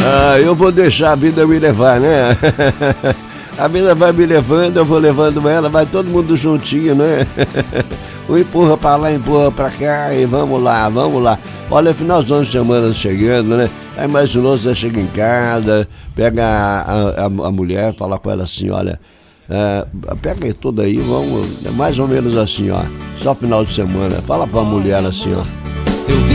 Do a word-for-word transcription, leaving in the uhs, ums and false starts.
Ah, eu vou deixar a vida me levar, né? A vida vai me levando, eu vou levando ela, vai todo mundo juntinho, né? Um empurra pra lá, empurra pra cá e vamos lá, vamos lá. Olha, final de semana chegando, né? Aí imaginou, você chega em casa, pega a, a, a mulher, fala com ela assim, olha, uh, pega aí tudo aí, vamos, mais ou menos assim, ó. Só final de semana, fala pra mulher assim, ó.